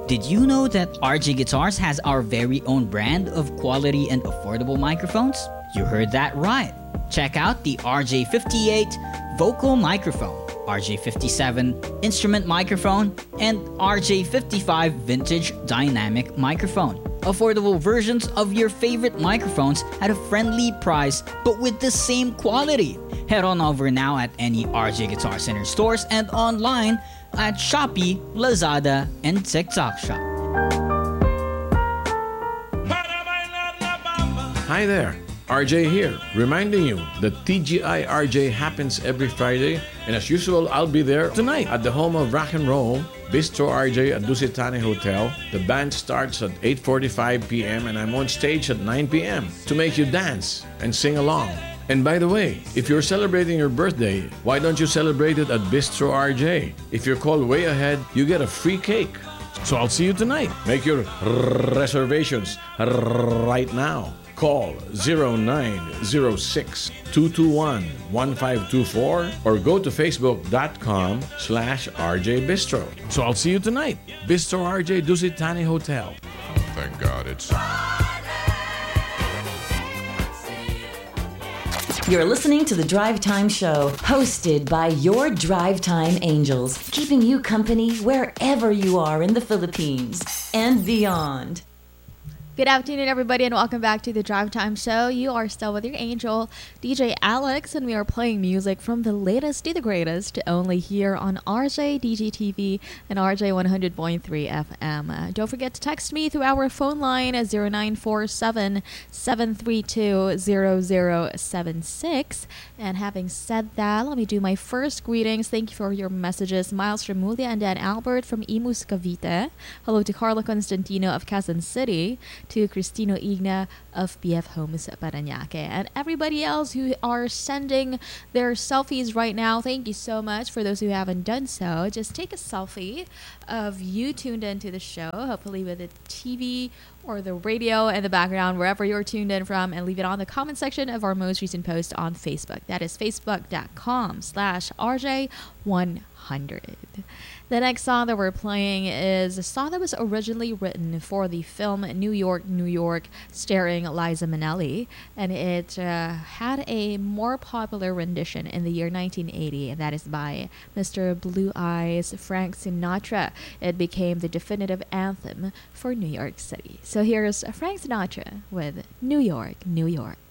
Did you know that RJ Guitars has our very own brand of quality and affordable microphones? You heard that right. Check out the RJ58 vocal microphone, RJ57 instrument microphone, and RJ55 vintage dynamic microphone. Affordable versions of your favorite microphones at a friendly price but with the same quality. Head on over now at any RJ Guitar Center stores and online at Shopee, Lazada, and TikTok Shop. Hi there, RJ here, reminding you that TGI RJ happens every Friday, and as usual, I'll be there tonight at the home of rock and roll, Bistro RJ at Dusitani Hotel. The band starts at 8:45 p.m. and I'm on stage at 9 p.m. to make you dance and sing along. And by the way, if you're celebrating your birthday, why don't you celebrate it at Bistro RJ? If you're called way ahead, you get a free cake. So I'll see you tonight. Make your reservations right now. Call 0906-221-1524 or go to facebook.com/RJ Bistro. So I'll see you tonight. Bistro RJ Dusitani Hotel. Thank God it's... You're listening to The Drive Time Show, hosted by your Drive Time Angels, keeping you company wherever you are in the Philippines and beyond. Good afternoon, everybody, and welcome back to the Drive Time Show. You are still with your angel, DJ Alex, and we are playing music from the latest to the greatest, only here on RJ DGTV and RJ 100.3 FM. Don't forget to text me through our phone line at 0947-732-0076. And having said that, let me do my first greetings. Thank you for your messages. Miles Remulia and Dan Albert from Imus, Cavite. Hello to Carla Constantino of Quezon City. To Cristino Igna of BF Homes Parañaque, and everybody else who are sending their selfies right now. Thank you so much. For those who haven't done so, just take a selfie of you tuned into the show, hopefully with the TV or the radio in the background, wherever you're tuned in from, and leave it on the comment section of our most recent post on Facebook. That is facebook.com/RJ100. The next song that we're playing is a song that was originally written for the film New York, New York, starring Liza Minnelli, and it had a more popular rendition in the year 1980, and that is by Mr. Blue Eyes Frank Sinatra. It became the definitive anthem for New York City. So here's Frank Sinatra with New York, New York.